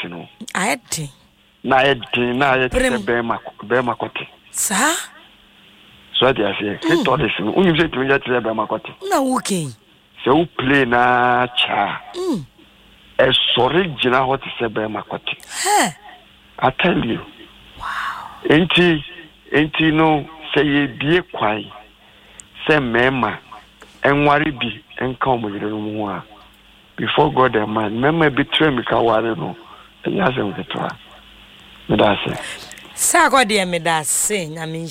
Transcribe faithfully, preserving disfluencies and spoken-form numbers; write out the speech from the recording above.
tortoise no. I did. Na I did. Na I did. Bema, bema kote. Sir. So I say, he tortoise no. Unu say to me that bema kote. Na okay. So who play na cha. Mm. A sorry jina hot say bema kote. Huh. I tell you. Wow. Enti, enti no say ye bie kwai. Say mema. Enwari bi enka omuyire no ho. Before God and man, mema betray me ka ware no. Eya se mfetwa. Me da se. Sa God e me da se, na me